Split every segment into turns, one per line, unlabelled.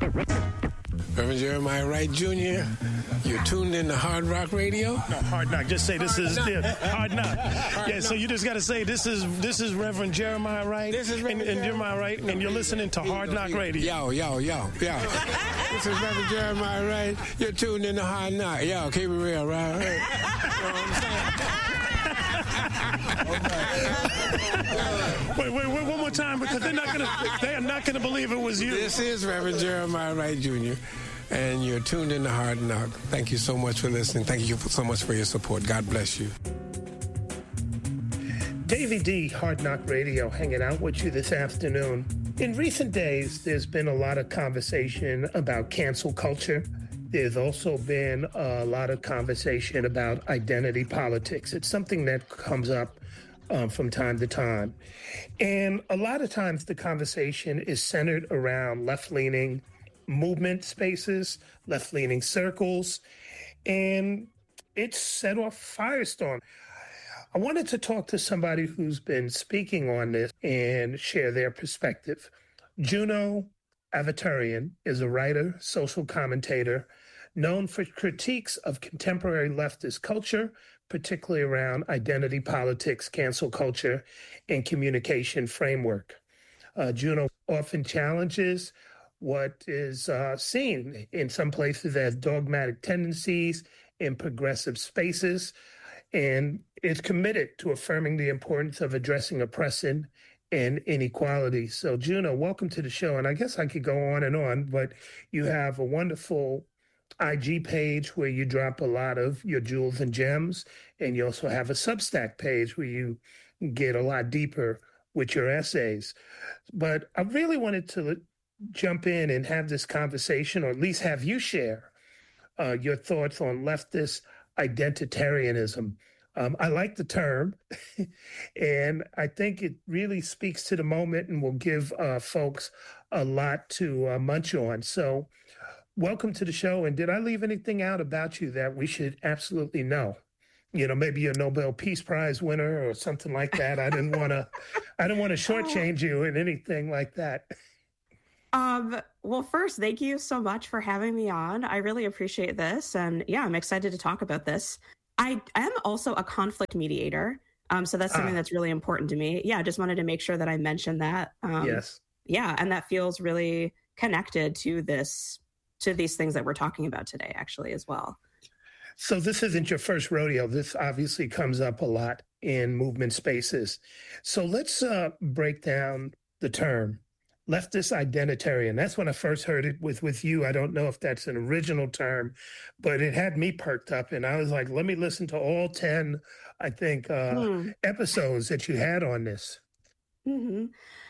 Reverend Jeremiah Wright Jr., you're tuned in to Hard Rock Radio?
No, Hard Knock. Just say this is Hard Knock. So you just got to say this is Reverend Jeremiah Wright.
This is Reverend
Jeremiah Wright, and you're listening to Hard Knock Radio.
Yo. This is Reverend Jeremiah Wright. You're tuned in to Hard Knock. Yo, keep it real, right? You know what I'm saying?
Wait, one more time, because they are not gonna believe it was you.
This is Reverend Jeremiah Wright Jr., and you're tuned in to Hard Knock. Thank you so much for listening. Thank you so much for your support. God bless you.
Davey D, Hard Knock Radio, hanging out with you this afternoon. In recent days, there's been a lot of conversation about cancel culture. There's also been a lot of conversation about identity politics. It's something that comes up from time to time. And a lot of times the conversation is centered around left-leaning movement spaces, left-leaning circles, and it's set off firestorm. I wanted to talk to somebody who's been speaking on this and share their perspective. Juno Avatarian is a writer, social commentator, known for critiques of contemporary leftist culture, particularly around identity politics, cancel culture, and communication framework. Juno often challenges what is seen in some places as dogmatic tendencies in progressive spaces, and is committed to affirming the importance of addressing oppression and inequality. So, Juno, welcome to the show. And I guess I could go on, but you have a wonderful IG page where you drop a lot of your jewels and gems, and you also have a Substack page where you get a lot deeper with your essays. But I really wanted to jump in and have this conversation, or at least have you share your thoughts on leftist identitarianism. I like the term, and I think it really speaks to the moment and will give folks a lot to munch on. So welcome to the show. And did I leave anything out about you that we should absolutely know? You know, maybe a Nobel Peace Prize winner or something like that. I didn't want to shortchange you in anything like that.
Well, first, thank you so much for having me on. I really appreciate this. And yeah, I'm excited to talk about this. I am also a conflict mediator. So that's something that's really important to me. Yeah, I just wanted to make sure that I mentioned that.
Yes.
Yeah, and that feels really connected to these things that we're talking about today, actually, as well.
So this isn't your first rodeo. This obviously comes up a lot in movement spaces. So let's break down the term leftist identitarian. That's when I first heard it with you. I don't know if that's an original term, but it had me perked up, and I was like, let me listen to all 10, I think, episodes that you had on this.
Mm-hmm.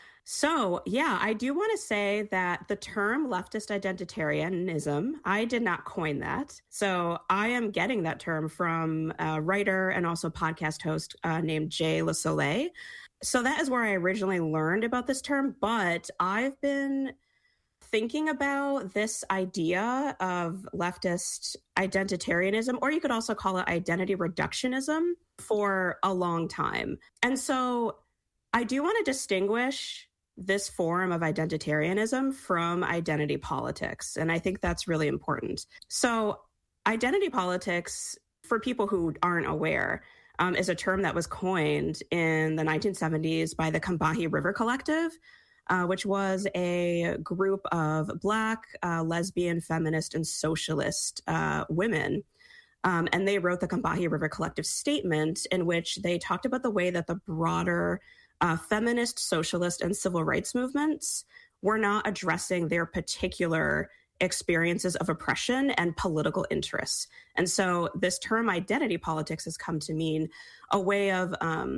So, yeah, I do want to say that the term leftist identitarianism, I did not coin that. So I am getting that term from a writer and also podcast host named Jay Le Soleil. So that is where I originally learned about this term, but I've been thinking about this idea of leftist identitarianism, or you could also call it identity reductionism, for a long time. And so I do want to distinguish this form of identitarianism from identity politics. And I think that's really important. So identity politics, for people who aren't aware, is a term that was coined in the 1970s by the Combahee River Collective, which was a group of Black, lesbian, feminist, and socialist women. And they wrote the Combahee River Collective statement, in which they talked about the way that the broader feminist, socialist, and civil rights movements were not addressing their particular experiences of oppression and political interests. And so this term identity politics has come to mean a way of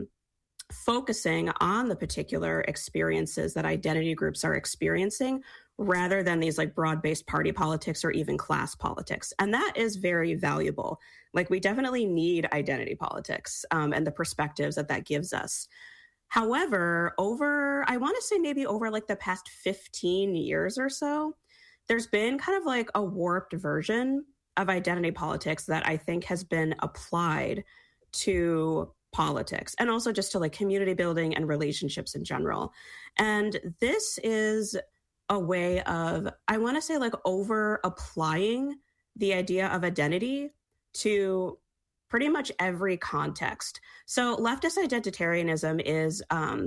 focusing on the particular experiences that identity groups are experiencing, rather than these like broad-based party politics or even class politics. And that is very valuable. Like, we definitely need identity politics and the perspectives that gives us. However, I want to say maybe over like the past 15 years or so, there's been kind of like a warped version of identity politics that I think has been applied to politics, and also just to like community building and relationships in general. And this is a way of, I want to say, like over applying the idea of identity to pretty much every context. So leftist identitarianism is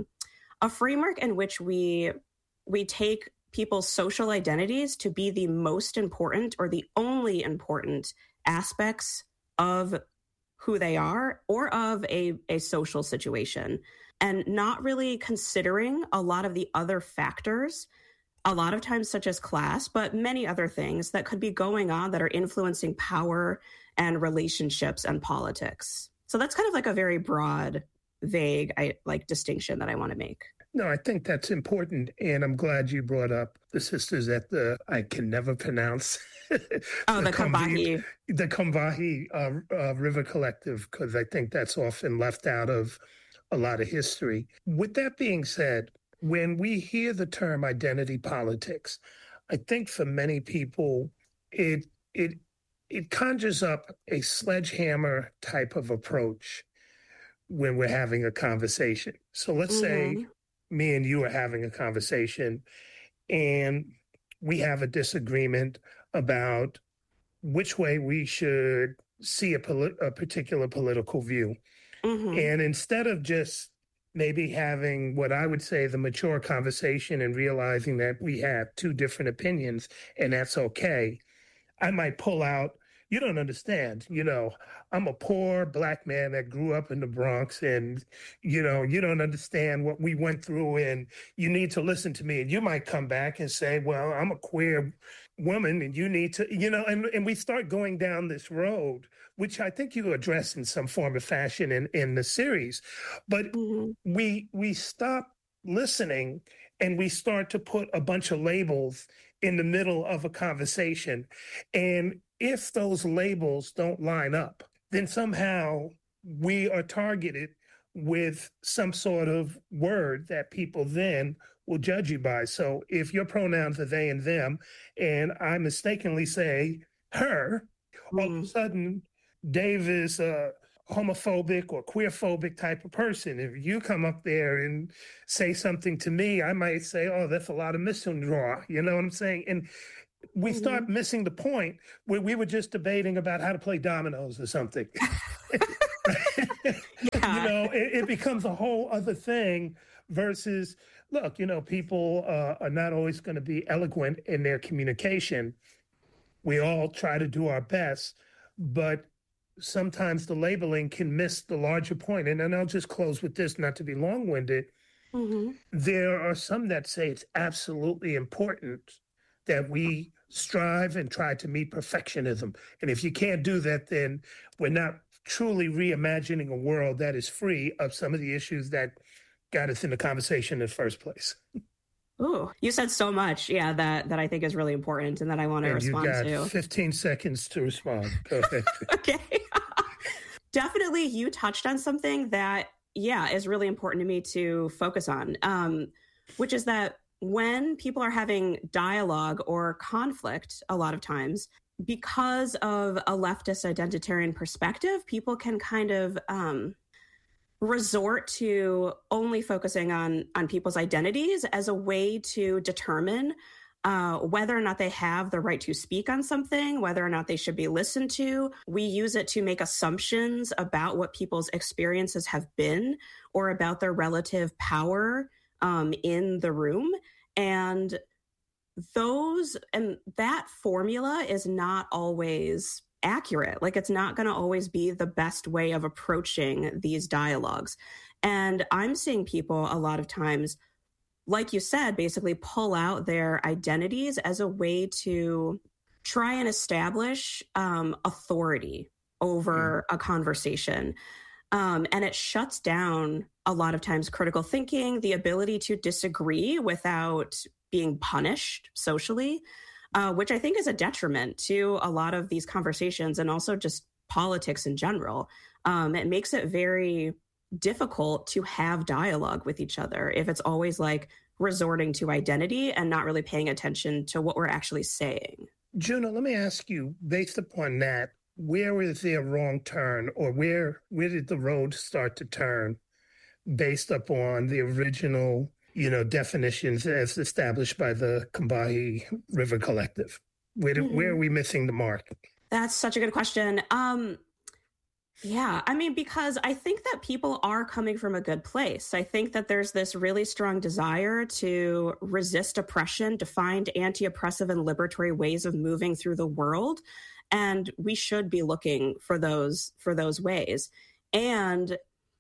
a framework in which we take people's social identities to be the most important or the only important aspects of who they are or of a social situation, and not really considering a lot of the other factors, a lot of times such as class, but many other things that could be going on that are influencing power and relationships and politics. So that's kind of like a very broad, vague distinction that I want to make.
No, I think that's important. And I'm glad you brought up the sisters at I can never pronounce.
The Combahee.
The Combahee River Collective, because I think that's often left out of a lot of history. With that being said, when we hear the term identity politics, I think for many people, it conjures up a sledgehammer type of approach when we're having a conversation. So let's say me and you are having a conversation and we have a disagreement about which way we should see a particular political view. And instead of just maybe having what I would say the mature conversation and realizing that we have two different opinions and that's okay, I might pull out, you don't understand, I'm a poor Black man that grew up in the Bronx and, you don't understand what we went through and you need to listen to me. And you might come back and say, well, I'm a queer woman and you need to, and we start going down this road, which I think you address in some form or fashion in the series. But we stop listening and we start to put a bunch of labels in the middle of a conversation. And if those labels don't line up, then somehow we are targeted with some sort of word that people then will judge you by. So if your pronouns are they and them, and I mistakenly say her, all of a sudden Dave is a homophobic or queerphobic type of person. If you come up there and say something to me, I might say, oh, that's a lot of misandra. You know what I'm saying? And we start missing the point where we were just debating about how to play dominoes or something. It becomes a whole other thing versus, look, people are not always going to be eloquent in their communication. We all try to do our best, but sometimes the labeling can miss the larger point. And then I'll just close with this, not to be long-winded. There are some that say it's absolutely important that we strive and try to meet perfectionism. And if you can't do that, then we're not truly reimagining a world that is free of some of the issues that got us in the conversation in the first place.
Ooh, you said so much, that I think is really important and that I want to respond to.
You got 15 seconds to respond. Go ahead.
Okay. Definitely, you touched on something that, is really important to me to focus on, which is that when people are having dialogue or conflict, a lot of times, because of a leftist identitarian perspective, people can kind of resort to only focusing on people's identities as a way to determine whether or not they have the right to speak on something, whether or not they should be listened to. We use it to make assumptions about what people's experiences have been or about their relative power in the room. And that formula is not always accurate. Like, it's not going to always be the best way of approaching these dialogues. And I'm seeing people a lot of times, like you said, basically pull out their identities as a way to try and establish authority over a conversation. And it shuts down a lot of times critical thinking, the ability to disagree without being punished socially, which I think is a detriment to a lot of these conversations and also just politics in general. It makes it very difficult to have dialogue with each other if it's always like resorting to identity and not really paying attention to what we're actually saying.
Juno, let me ask you, based upon that, where is there a wrong turn, or where did the road start to turn based upon the original definitions as established by the Combahee River Collective? Where are we missing the mark?
That's such a good question. Yeah, I mean, because I think that people are coming from a good place. I think that there's this really strong desire to resist oppression, to find anti-oppressive and liberatory ways of moving through the world. And we should be looking for those ways. And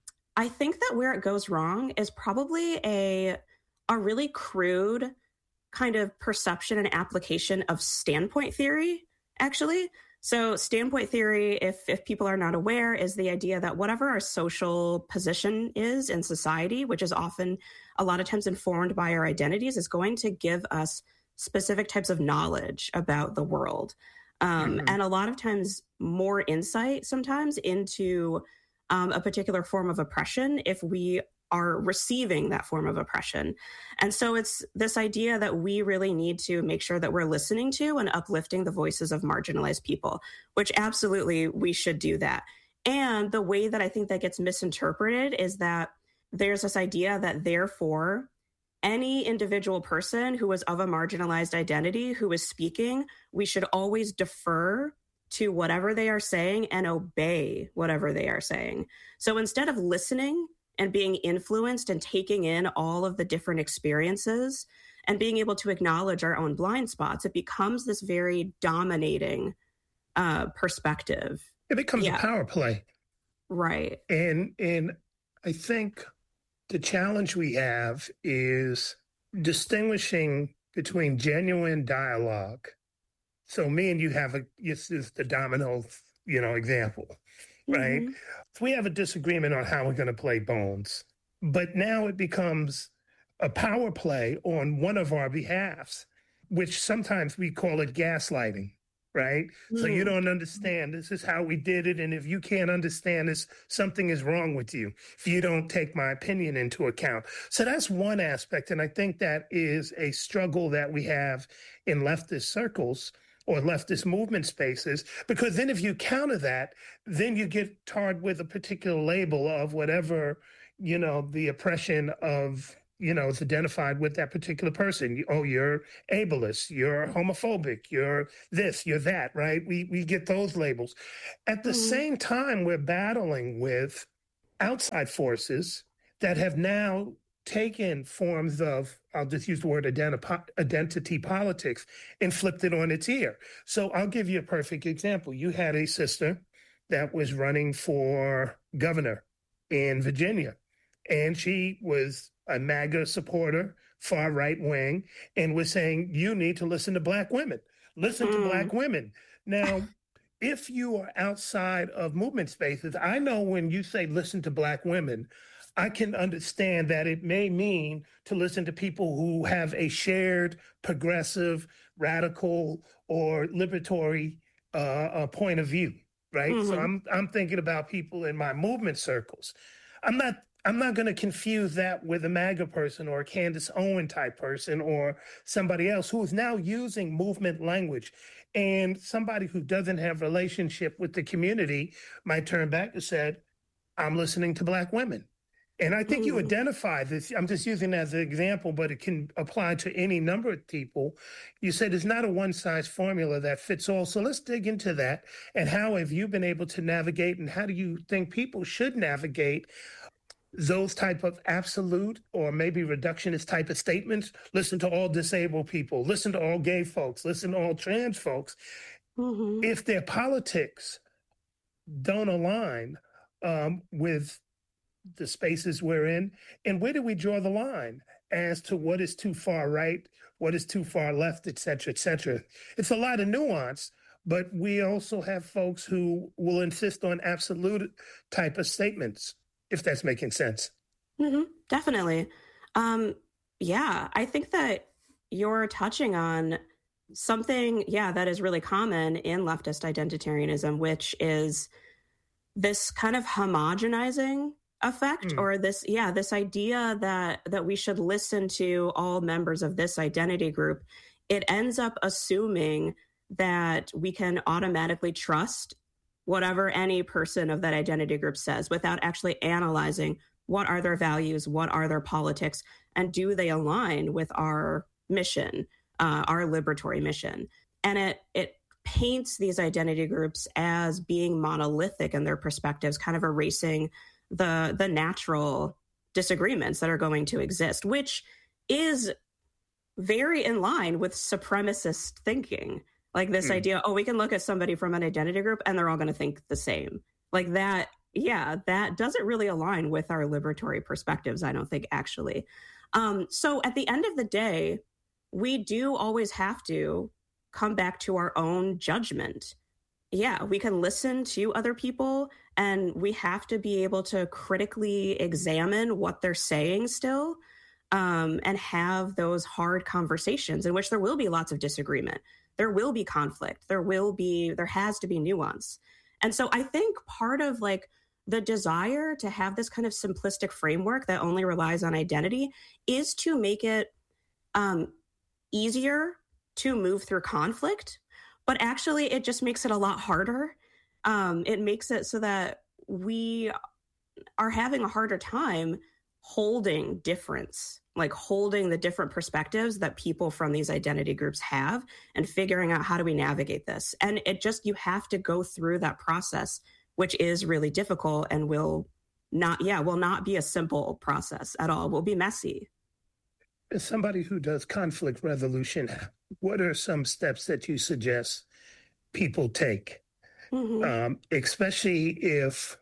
I think that where it goes wrong is probably a really crude kind of perception and application of standpoint theory, actually. So standpoint theory, if people are not aware, is the idea that whatever our social position is in society, which is often a lot of times informed by our identities, is going to give us specific types of knowledge about the world. And a lot of times more insight sometimes into a particular form of oppression if we are receiving that form of oppression. And so it's this idea that we really need to make sure that we're listening to and uplifting the voices of marginalized people, which absolutely we should do that. And the way that I think that gets misinterpreted is that there's this idea that therefore any individual person who is of a marginalized identity who is speaking, we should always defer to whatever they are saying and obey whatever they are saying. So instead of listening and being influenced and taking in all of the different experiences and being able to acknowledge our own blind spots, it becomes this very dominating perspective.
It becomes a power play.
Right.
And I think the challenge we have is distinguishing between genuine dialogue. So me and you have this is the domino, example, right?
Mm-hmm.
So we have a disagreement on how we're going to play Bones, but now it becomes a power play on one of our behalves, which sometimes we call it gaslighting, right? Mm. So you don't understand. This is how we did it. And if you can't understand this, something is wrong with you if you don't take my opinion into account. So that's one aspect. And I think that is a struggle that we have in leftist circles or leftist movement spaces, because then if you counter that, then you get tarred with a particular label of whatever, the oppression of, is identified with that particular person. Oh, you're ableist, you're homophobic, you're this, you're that, right? We get those labels. At the same time, we're battling with outside forces that have now taken forms of, I'll just use the word identity politics, and flipped it on its ear. So I'll give you a perfect example. You had a sister that was running for governor in Virginia, and she was a MAGA supporter, far right wing, and was saying, you need to listen to Black women. Listen to Black women. Now, if you are outside of movement spaces, I know when you say listen to Black women, I can understand that it may mean to listen to people who have a shared progressive, radical, or liberatory point of view, right? Mm-hmm. So I'm thinking about people in my movement circles. I'm not going to confuse that with a MAGA person or a Candace Owen type person or somebody else who is now using movement language. And somebody who doesn't have a relationship with the community might turn back and said, I'm listening to Black women. And I think you identify this. I'm just using it as an example, but it can apply to any number of people. You said it's not a one-size formula that fits all. So let's dig into that. And how have you been able to navigate, and how do you think people should navigate those type of absolute or maybe reductionist type of statements? Listen to all disabled people. Listen to all gay folks. Listen to all trans folks. If their politics don't align with the spaces we're in, and where do we draw the line as to what is too far right, what is too far left, et cetera, et cetera. It's a lot of nuance, but we also have folks who will insist on absolute type of statements, if that's making sense.
Definitely. Yeah, I think that you're touching on something, that is really common in leftist identitarianism, which is this kind of homogenizing effect, or this idea that we should listen to all members of this identity group. It ends up assuming that we can automatically trust whatever any person of that identity group says without actually analyzing what are their values, what are their politics, and do they align with our mission, our liberatory mission? And it paints these identity groups as being monolithic in their perspectives, kind of erasing the natural disagreements that are going to exist, which is very in line with supremacist thinking. Like this idea, we can look at somebody from an identity group and they're all going to think the same. Like that, that doesn't really align with our liberatory perspectives, I don't think, actually. So at the end of the day, we do always have to come back to our own judgment. Yeah, we can listen to other people, and we have to be able to critically examine what they're saying still, and have those hard conversations in which there will be lots of disagreement. There will be conflict. There has to be nuance. And so I think part of like the desire to have this kind of simplistic framework that only relies on identity is to make it easier to move through conflict, but actually it just makes it a lot harder. It makes it so that we are having a harder time holding difference, like holding the different perspectives that people from these identity groups have and figuring out how do we navigate this. And you have to go through that process, which is really difficult and will not be a simple process at all. Will be messy.
As somebody who does conflict resolution, what are some steps that you suggest people take, especially if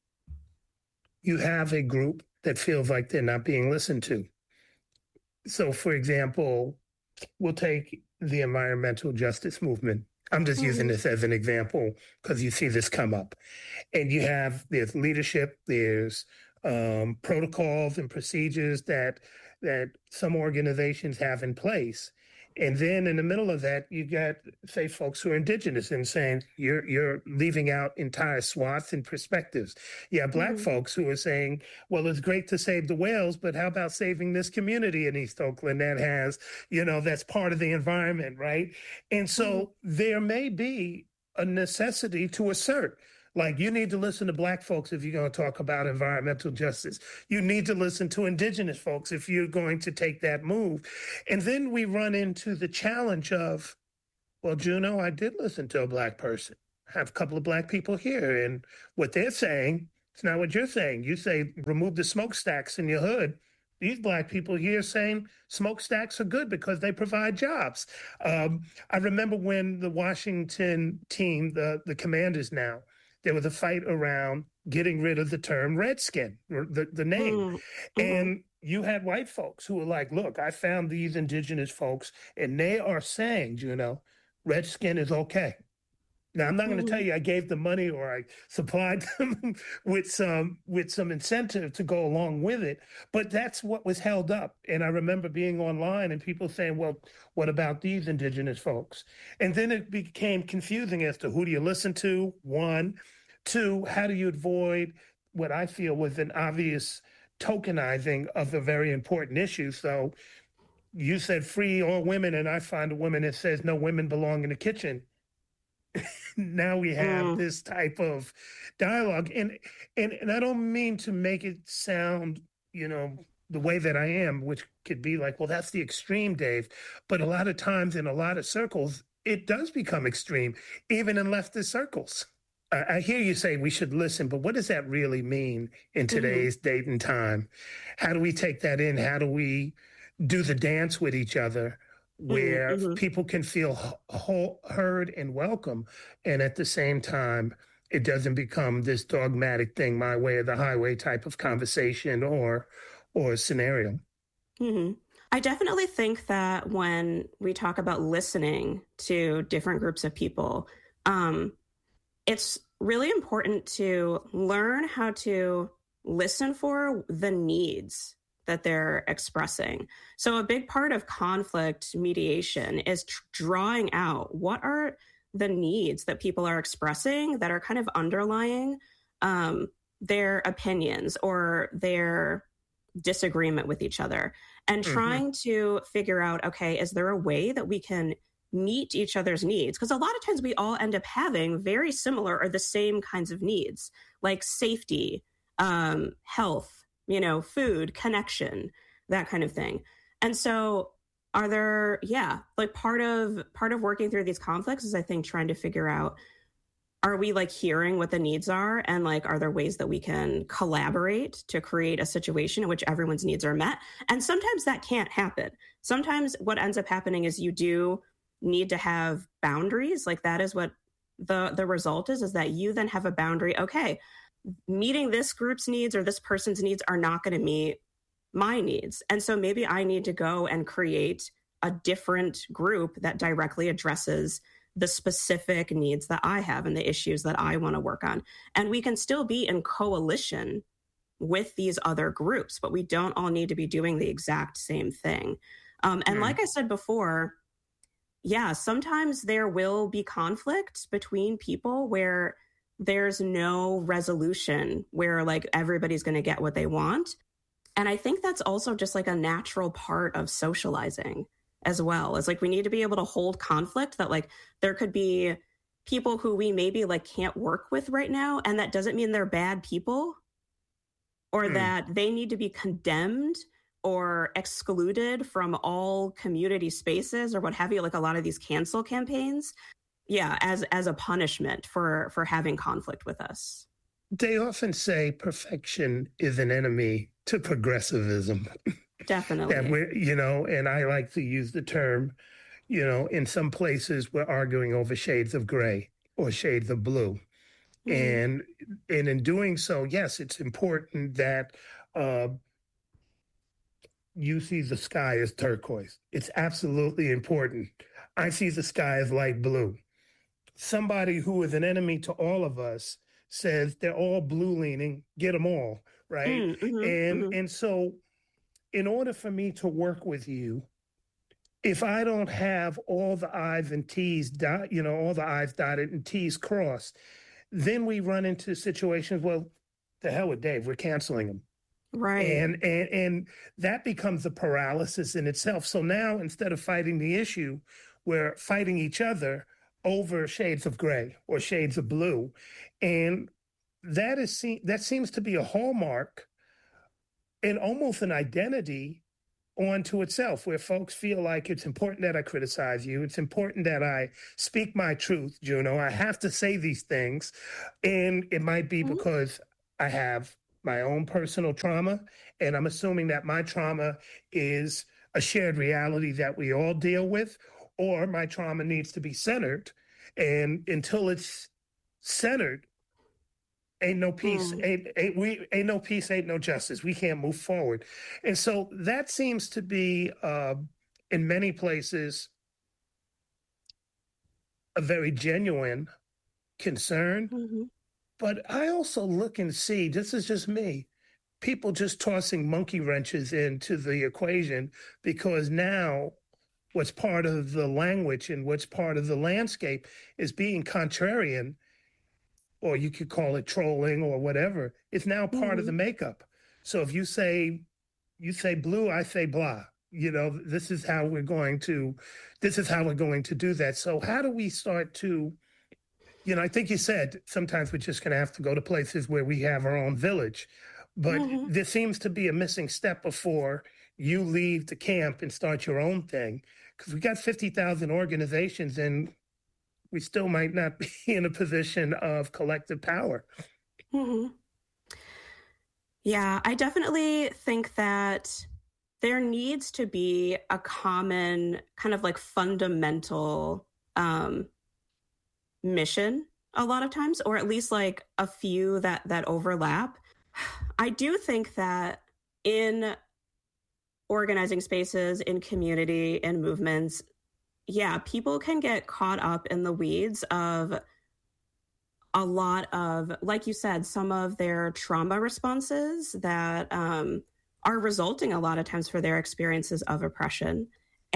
you have a group that feels like they're not being listened to? So, for example, we'll take the environmental justice movement. I'm just using this as an example because you see this come up. And there's leadership, there's protocols and procedures that some organizations have in place. And then in the middle of that, you got, say, folks who are indigenous and saying you're leaving out entire swaths and perspectives. You have Black folks who are saying, well, it's great to save the whales, but how about saving this community in East Oakland that has, that's part of the environment, right? And so there may be a necessity to assert, like, you need to listen to Black folks if you're going to talk about environmental justice. You need to listen to indigenous folks if you're going to take that move. And then we run into the challenge of, well, Juno, I did listen to a Black person. I have a couple of Black people here, and what they're saying, it's not what you're saying. You say, remove the smokestacks in your hood. These Black people here saying smokestacks are good because they provide jobs. I remember when the Washington team, the Commanders now, there was a fight around getting rid of the term Redskin, the name. And you had white folks who were like, look, I found these indigenous folks and they are saying, Redskin is okay. Now, I'm not going to tell you I gave them money or I supplied them with some incentive to go along with it, but that's what was held up. And I remember being online and people saying, well, what about these indigenous folks? And then it became confusing as to who do you listen to, one. Two, how do you avoid what I feel was an obvious tokenizing of a very important issue? So you said free all women, and I find a woman that says no women belong in the kitchen. Now we have this type of dialogue. And I don't mean to make it sound, the way that I am, which could be like, well, that's the extreme, Dave. But a lot of times in a lot of circles, it does become extreme, even in leftist circles. I hear you say we should listen, but what does that really mean in today's date and time? How do we take that in? How do we do the dance with each other where people can feel heard and welcome, and at the same time, it doesn't become this dogmatic thing, my way or the highway type of conversation or scenario?
I definitely think that when we talk about listening to different groups of people, it's really important to learn how to listen for the needs that they're expressing. So a big part of conflict mediation is drawing out what are the needs that people are expressing that are kind of underlying their opinions or their disagreement with each other, and trying to figure out, okay, is there a way that we can meet each other's needs? Because a lot of times we all end up having very similar or the same kinds of needs, like safety, health, food, connection, that kind of thing. And so are there, like part of working through these conflicts is, I think, trying to figure out, are we like hearing what the needs are? And like, are there ways that we can collaborate to create a situation in which everyone's needs are met? And sometimes that can't happen. Sometimes what ends up happening is you do need to have boundaries. Like that is what the result is that you then have a boundary. Okay, meeting this group's needs or this person's needs are not going to meet my needs. And so maybe I need to go and create a different group that directly addresses the specific needs that I have and the issues that I want to work on. And we can still be in coalition with these other groups, but we don't all need to be doing the exact same thing. And like I said before, sometimes there will be conflict between people where there's no resolution, where like everybody's going to get what they want. And I think that's also just like a natural part of socializing as well. It's like we need to be able to hold conflict, that like there could be people who we maybe like can't work with right now. And that doesn't mean they're bad people or that they need to be condemned or excluded from all community spaces or what have you, like a lot of these cancel campaigns. As a punishment for having conflict with us.
They often say perfection is an enemy to progressivism.
Definitely.
That we're, and I like to use the term, in some places we're arguing over shades of gray or shades of blue. And in doing so, yes, it's important that you see the sky as turquoise. It's absolutely important. I see the sky as light blue. Somebody who is an enemy to all of us says they're all blue leaning, get them all, right? And so in order for me to work with you, if I don't have all the I's and T's all the I's dotted and T's crossed, then we run into situations, well, the hell with Dave, we're canceling him.
Right.
And that becomes a paralysis in itself. So now instead of fighting the issue, we're fighting each other over shades of gray or shades of blue. And that seems to be a hallmark and almost an identity onto itself, where folks feel like it's important that I criticize you. It's important that I speak my truth, Juno. I have to say these things. And it might be because I have my own personal trauma, and I'm assuming that my trauma is a shared reality that we all deal with, or my trauma needs to be centered. And until it's centered, ain't no peace, ain't no peace, ain't no justice. We can't move forward. And so that seems to be, in many places, a very genuine concern. But I also look and see, this is just me, people just tossing monkey wrenches into the equation, because now what's part of the language and what's part of the landscape is being contrarian, or you could call it trolling or whatever. It's now part of the makeup. So if you say blue, I say blah. This is how we're going to do that. So how do we start to, I think you said sometimes we're just going to have to go to places where we have our own village, but there seems to be a missing step before you leave the camp and start your own thing, because we got 50,000 organizations and we still might not be in a position of collective power.
Yeah, I definitely think that there needs to be a common kind of like fundamental mission a lot of times, or at least like a few that overlap. I do think that in organizing spaces, in community, in movements, people can get caught up in the weeds of a lot of, like you said, some of their trauma responses that are resulting a lot of times for their experiences of oppression.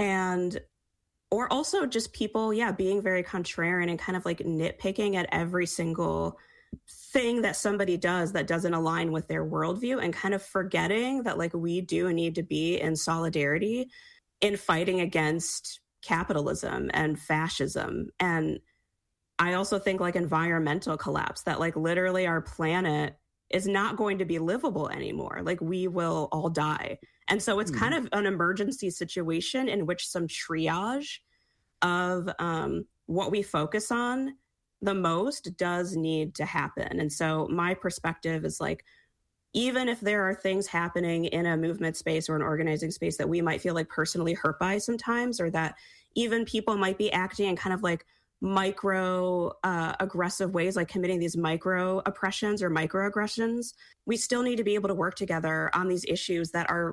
Or also just people, being very contrarian and kind of like nitpicking at every single thing that somebody does that doesn't align with their worldview, and kind of forgetting that like we do need to be in solidarity in fighting against capitalism and fascism. And I also think like environmental collapse, that like literally our planet is not going to be livable anymore. Like, we will all die. And so it's kind of an emergency situation in which some triage of what we focus on the most does need to happen. And so my perspective is like, even if there are things happening in a movement space or an organizing space that we might feel like personally hurt by sometimes, or that even people might be acting in kind of like micro aggressive ways, like committing these micro oppressions or microaggressions, we still need to be able to work together on these issues that are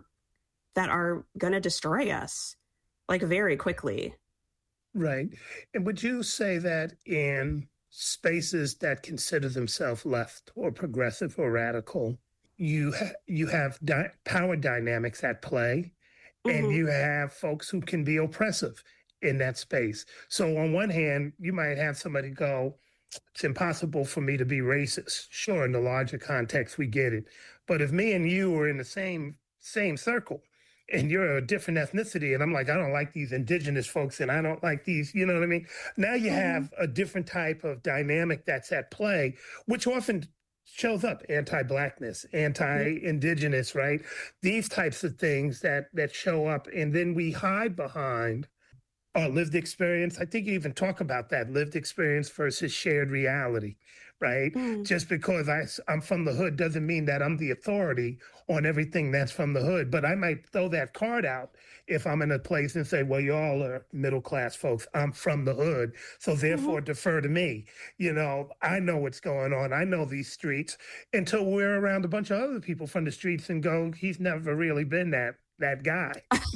going to destroy us, like, very quickly.
Right. And would you say that in spaces that consider themselves left or progressive or radical, you have power dynamics at play, and you have folks who can be oppressive in that space? So on one hand, you might have somebody go, it's impossible for me to be racist. Sure, in the larger context, we get it. But if me and you are in the same circle, and you're a different ethnicity, and I'm like, I don't like these indigenous folks, and I don't like these, you know what I mean? Now you have a different type of dynamic that's at play, which often shows up: anti-Blackness, anti-indigenous, right? These types of things that show up, and then we hide behind our lived experience. I think you even talk about that, lived experience versus shared reality, right? Just because I'm from the hood doesn't mean that I'm the authority on everything that's from the hood. But I might throw that card out if I'm in a place and say, well, you all are middle-class folks. I'm from the hood, so therefore defer to me. You know, I know what's going on. I know these streets, until we're around a bunch of other people from the streets and go, he's never really been that guy.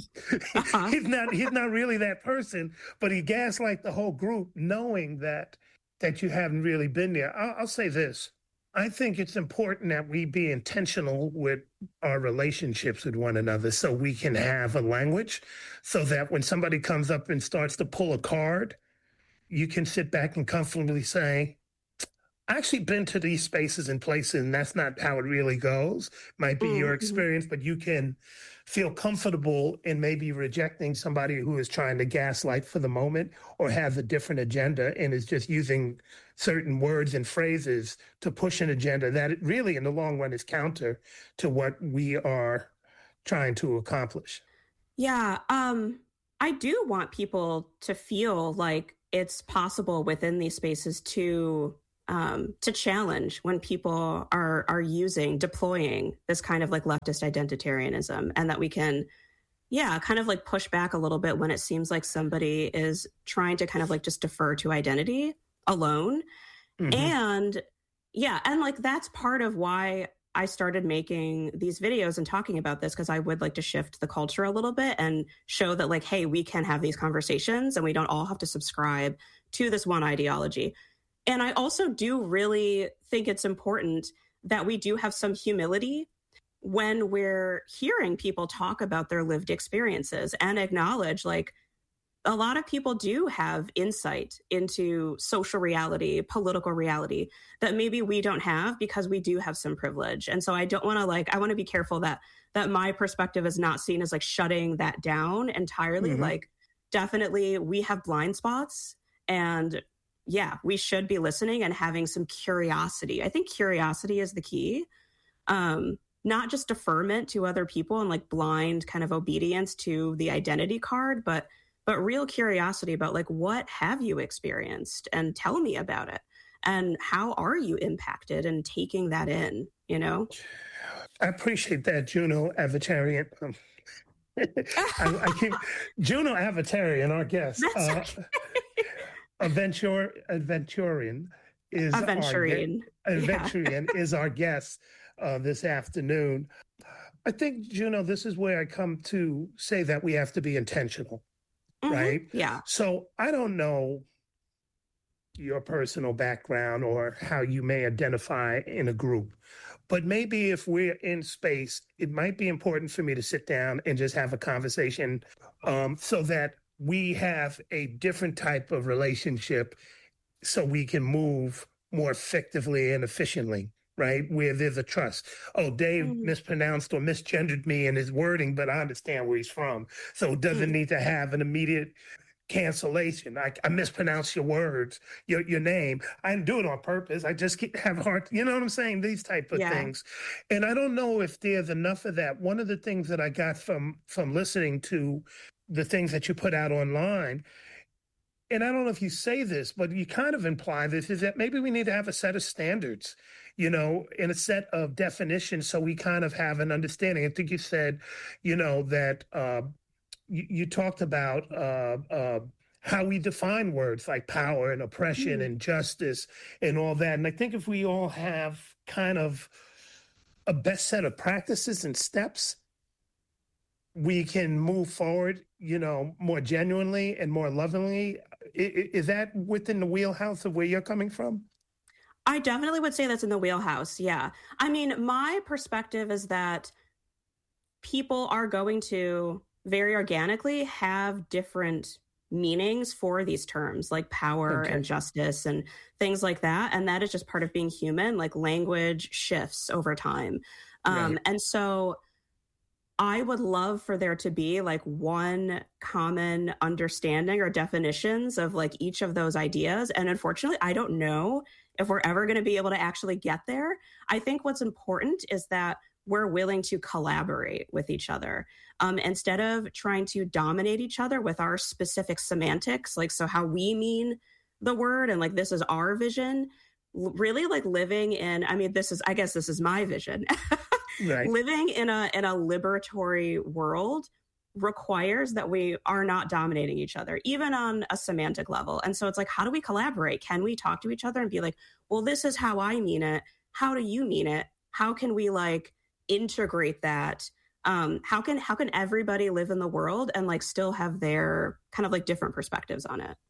He's not really that person, but he gaslight the whole group, knowing that you haven't really been there. I'll say this. I think it's important that we be intentional with our relationships with one another, so we can have a language, so that when somebody comes up and starts to pull a card, you can sit back and comfortably say, I actually been to these spaces and places, and that's not how it really goes. Might be your experience, but you can feel comfortable in maybe rejecting somebody who is trying to gaslight for the moment, or has a different agenda and is just using certain words and phrases to push an agenda that really in the long run is counter to what we are trying to accomplish.
Yeah. I do want people to feel like it's possible within these spaces to challenge when people are deploying this kind of like leftist identitarianism, and that we can, kind of like push back a little bit when it seems like somebody is trying to kind of like just defer to identity alone. And like that's part of why I started making these videos and talking about this, because I would like to shift the culture a little bit and show that, like, hey, we can have these conversations and we don't all have to subscribe to this one ideology. And I also do really think it's important that we do have some humility when we're hearing people talk about their lived experiences, and acknowledge, like, a lot of people do have insight into social reality, political reality, that maybe we don't have because we do have some privilege. And so I don't want to, I want to be careful that my perspective is not seen as like shutting that down entirely. Like, definitely we have blind spots, and we should be listening and having some curiosity. I think curiosity is the key. Not just deferment to other people and like blind kind of obedience to the identity card, but real curiosity about, like, what have you experienced, and tell me about it, and how are you impacted, and taking that in, you know?
I appreciate that, Juno Avatarian. I keep Juno Avatarian, our guest. Aventurian is our guest this afternoon. I think, Juno, this is where I come to say that we have to be intentional, right?
Yeah.
So I don't know your personal background or how you may identify in a group, but maybe if we're in space, it might be important for me to sit down and just have a conversation so that we have a different type of relationship, so we can move more effectively and efficiently, right? Where there's a trust. Oh, Dave mispronounced or misgendered me in his wording, but I understand where he's from. So it doesn't need to have an immediate cancellation. I mispronounce your words, your name. I didn't do it on purpose. I just have hard, you know what I'm saying? These type of things. And I don't know if there's enough of that. One of the things that I got from listening to the things that you put out online, and I don't know if you say this, but you kind of imply this, is that maybe we need to have a set of standards, you know, and a set of definitions so we kind of have an understanding. I think you said, you know, that you talked about how we define words like power and oppression and justice and all that. And I think if we all have kind of a best set of practices and steps, we can move forward, you know, more genuinely and more lovingly. Is that within the wheelhouse of where you're coming from?
I definitely would say that's in the wheelhouse. Yeah. I mean, my perspective is that people are going to very organically have different meanings for these terms like power and justice and things like that. And that is just part of being human. Like language shifts over time. And so I would love for there to be like one common understanding or definitions of like each of those ideas. And unfortunately, I don't know if we're ever going to be able to actually get there. I think what's important is that we're willing to collaborate with each other instead of trying to dominate each other with our specific semantics, like so how we mean the word and like this is our vision. Really like living in, I mean, I guess this is my vision. Right. Living in a liberatory world requires that we are not dominating each other, even on a semantic level. And so it's like, how do we collaborate? Can we talk to each other and be like, well, this is how I mean it. How do you mean it? How can we like integrate that? How can everybody live in the world and like still have their kind of like different perspectives on it?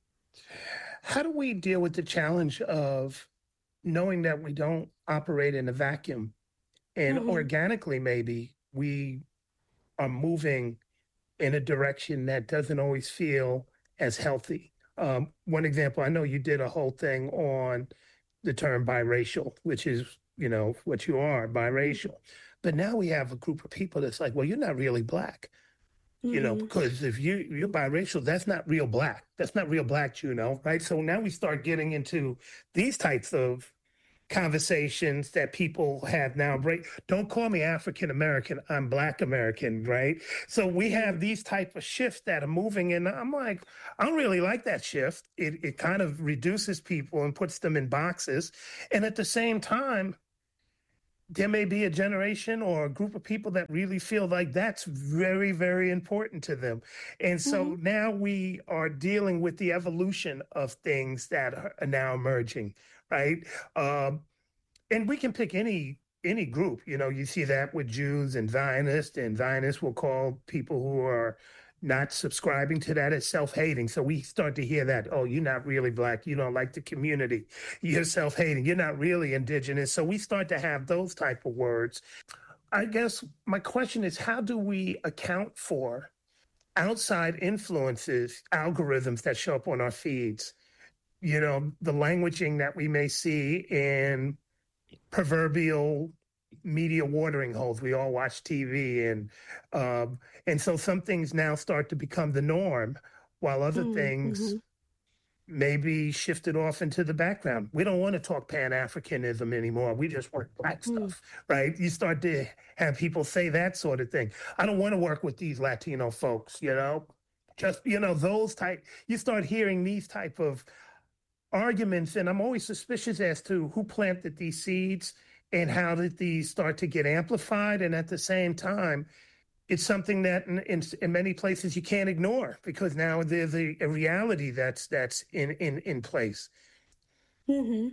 How do we deal with the challenge of knowing that we don't operate in a vacuum and organically maybe we are moving in a direction that doesn't always feel as healthy? One example, I know you did a whole thing on the term biracial, which is, you know, what you are, biracial. But now we have a group of people that's like, well, you're not really Black, you know, because if you're biracial, that's not real Black. That's not real Black, you know, right? So now we start getting into these types of conversations that people have now. Don't call me African American, I'm Black American, right? So we have these type of shifts that are moving, and I'm like, I don't really like that shift. It kind of reduces people and puts them in boxes. And at the same time, there may be a generation or a group of people that really feel like that's very, very important to them. And so now we are dealing with the evolution of things that are now emerging, right? And we can pick any group. You know, you see that with Jews and Zionists will call people who are not subscribing to that as self-hating. So we start to hear that, oh, you're not really Black. You don't like the community. You're self-hating. You're not really indigenous. So we start to have those type of words. I guess my question is, how do we account for outside influences, algorithms that show up on our feeds? You know, the languaging that we may see in proverbial media watering holes. We all watch TV, and so some things now start to become the norm, while other things may be shifted off into the background. We don't want to talk Pan-Africanism anymore. We just want Black stuff, right? You start to have people say that sort of thing. I don't want to work with these Latino folks, you know? Just, you know, you start hearing these type of arguments, and I'm always suspicious as to who planted these seeds and how did these start to get amplified. And at the same time, it's something that in many places you can't ignore, because now there's a reality that's in place.
Yeah.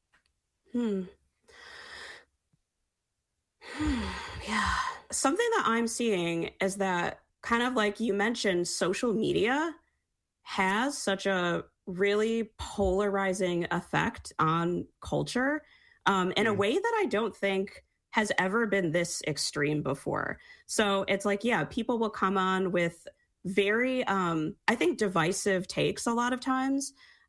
Something that I'm seeing is that, kind of like you mentioned, social media has such a really polarizing effect on culture in a way that I don't think has ever been this extreme before. So it's like, yeah, people will come on with very, I think, divisive takes a lot of times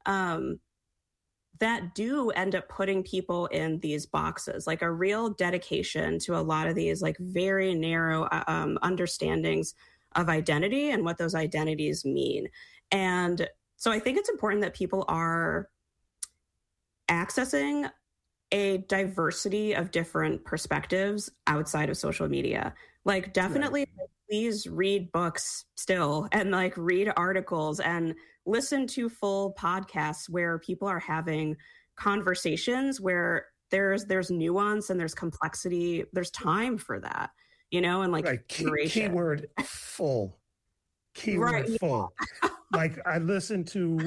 that do end up putting people in these boxes, like a real dedication to a lot of these like very narrow understandings of identity and what those identities mean. And so I think it's important that people are accessing a diversity of different perspectives outside of social media. Like, definitely, right. Please read books still, and like read articles and listen to full podcasts where people are having conversations where there's nuance and there's complexity. There's time for that, you know, and like
right. Keyword full. Keyword right. full. Like I listened to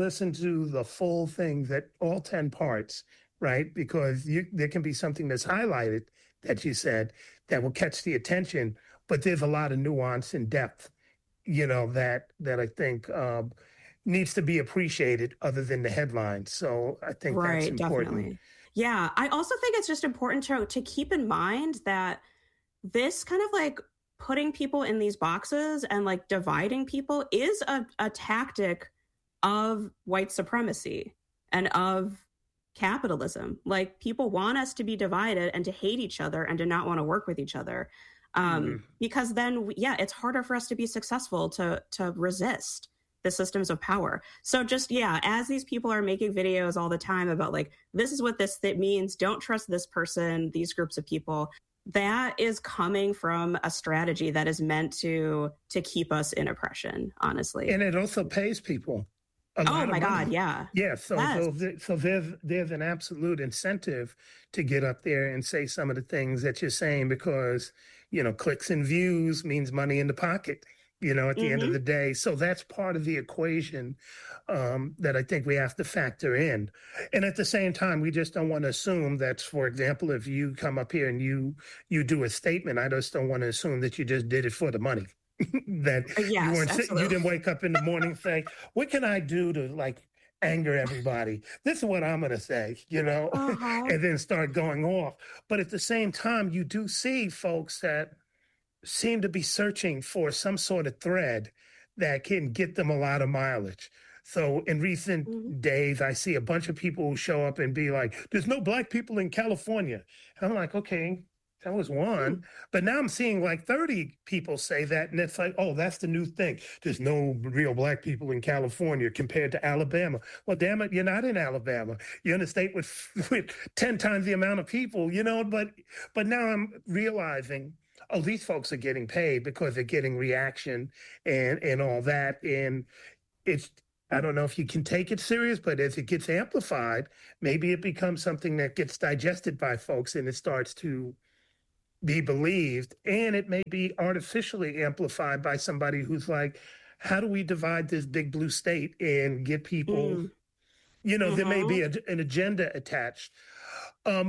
the full thing, that all 10 parts, right? Because there can be something that's highlighted that you said that will catch the attention, but there's a lot of nuance and depth, you know, that I think needs to be appreciated other than the headlines. So I think that's important.
Definitely. Yeah. I also think it's just important to keep in mind that this kind of like putting people in these boxes and like dividing people is a tactic of white supremacy and of capitalism. Like, people want us to be divided and to hate each other and to not want to work with each other. Because then, it's harder for us to be successful, to resist the systems of power. So just, as these people are making videos all the time about like, this is what this means, don't trust this person, these groups of people, that is coming from a strategy that is meant to keep us in oppression, honestly.
And it also pays people a lot of money.
God, yeah.
Yeah, so there's an absolute incentive to get up there and say some of the things that you're saying, because, you know, clicks and views means money in the pocket, you know, at the end of the day. So that's part of the equation that I think we have to factor in. And at the same time, we just don't want to assume that, for example, if you come up here and you do a statement, I just don't want to assume that you just did it for the money. That you didn't wake up in the morning and say, what can I do to like anger everybody? This is what I'm going to say, you know, and then start going off. But at the same time, you do see folks that seem to be searching for some sort of thread that can get them a lot of mileage. So in recent days, I see a bunch of people who show up and be like, there's no black people in California. And I'm like, okay, that was one. But now I'm seeing like 30 people say that. And it's like, oh, that's the new thing. There's no real black people in California compared to Alabama. Well, damn it, you're not in Alabama. You're in a state with 10 times the amount of people, you know, but now I'm realizing, oh, these folks are getting paid because they're getting reaction and all that. And it's, I don't know if you can take it serious, but as it gets amplified, maybe it becomes something that gets digested by folks and it starts to be believed. And it may be artificially amplified by somebody who's like, how do we divide this big blue state and get people, you know, there may be an agenda attached. I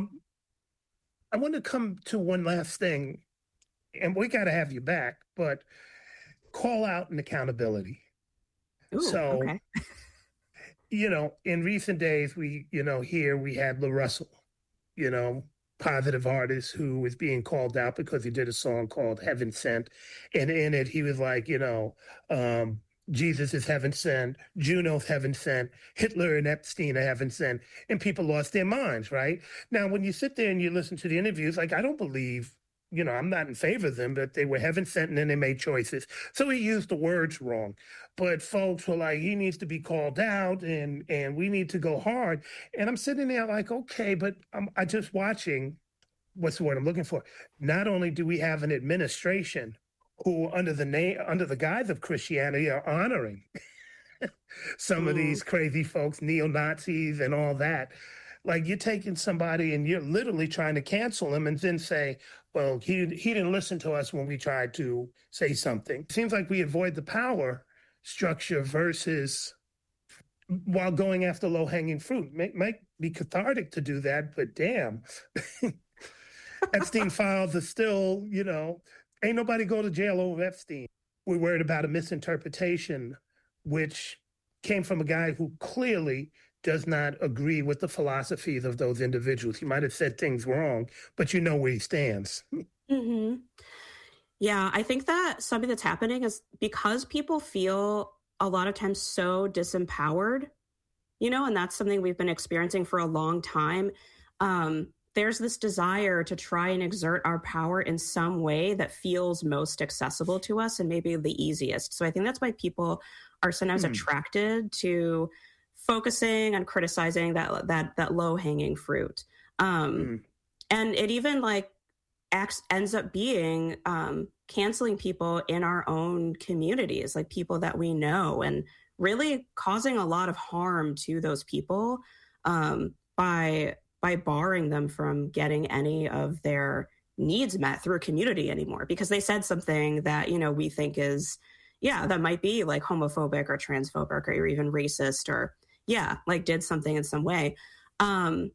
want to come to one last thing, and we got to have you back, but call out and accountability. Ooh, you know, in recent days, we, you know, here we had La Russell, you know, positive artist who was being called out because he did a song called Heaven Sent. And in it, he was like, you know, Jesus is heaven sent, Juno's heaven sent, Hitler and Epstein are heaven sent, and people lost their minds, right? Now, when you sit there and you listen to the interviews, like, I don't believe, you know, I'm not in favor of them, but they were heaven sent and then they made choices. So he used the words wrong. But folks were like, he needs to be called out and we need to go hard. And I'm sitting there like, okay, but I'm just watching, what's the word I'm looking for? Not only do we have an administration who under the guise of Christianity are honoring some of these crazy folks, neo-Nazis and all that. Like, you're taking somebody and you're literally trying to cancel him and then say, well, he didn't listen to us when we tried to say something. It seems like we avoid the power structure versus while going after low-hanging fruit. Might be cathartic to do that, but damn. Epstein files are still, you know, ain't nobody go to jail over Epstein. We're worried about a misinterpretation, which came from a guy who clearly does not agree with the philosophies of those individuals. He might have said things wrong, but you know where he stands.
Yeah, I think that something that's happening is because people feel a lot of times so disempowered, you know, and that's something we've been experiencing for a long time. there's this desire to try and exert our power in some way that feels most accessible to us and maybe the easiest. So I think that's why people are sometimes attracted to focusing and criticizing that low-hanging fruit. And it even like ends up being canceling people in our own communities, like people that we know, and really causing a lot of harm to those people by barring them from getting any of their needs met through a community anymore because they said something that, you know, we think is, that might be like homophobic or transphobic or even racist or like did something in some way. And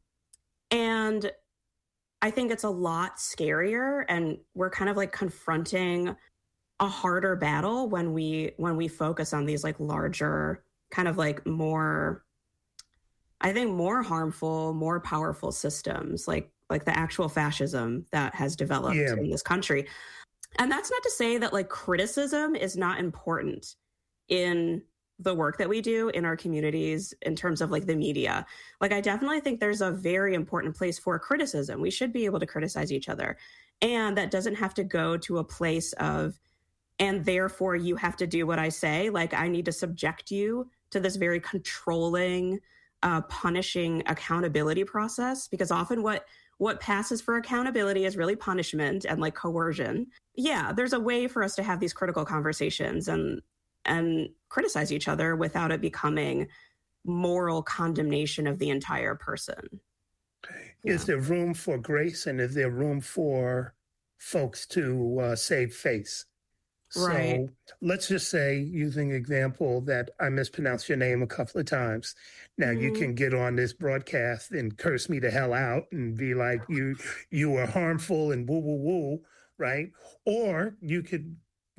I think it's a lot scarier, and we're kind of like confronting a harder battle when we focus on these like larger kind of like more, I think, more harmful, more powerful systems like the actual fascism that has developed in this country. And that's not to say that like criticism is not important in the work that we do in our communities in terms of like the media. Like, I definitely think there's a very important place for criticism. We should be able to criticize each other. And that doesn't have to go to a place of, and therefore you have to do what I say. Like, I need to subject you to this very controlling, punishing accountability process, because often what passes for accountability is really punishment and like coercion. Yeah, there's a way for us to have these critical conversations and criticize each other without it becoming moral condemnation of the entire person.
Is there room for grace, and is there room for folks to save face?
Right.
So let's just say, using example that I mispronounced your name a couple of times. Now you can get on this broadcast and curse me the hell out and be like, you are harmful and woo, woo, woo, right? Or you could,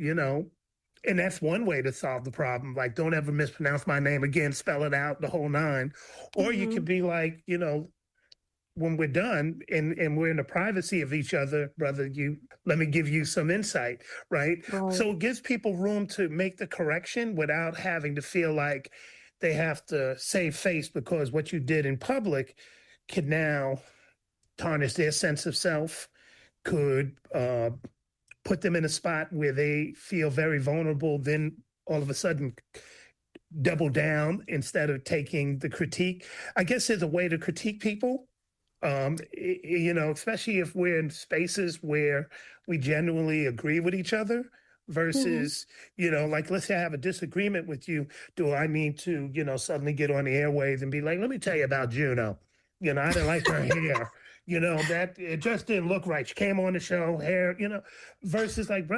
and that's one way to solve the problem. Like, don't ever mispronounce my name again, spell it out, the whole nine. Or you could be like, when we're done and we're in the privacy of each other, brother, let me give you some insight, right? So it gives people room to make the correction without having to feel like they have to save face, because what you did in public could now tarnish their sense of self, could put them in a spot where they feel very vulnerable, then all of a sudden double down instead of taking the critique. I guess there's a way to critique people. Especially if we're in spaces where we genuinely agree with each other versus, like, let's say I have a disagreement with you. Do I need to, suddenly get on the airwaves and be like, let me tell you about Juno. I didn't like her hair. That it just didn't look right. She came on the show, hair, versus like,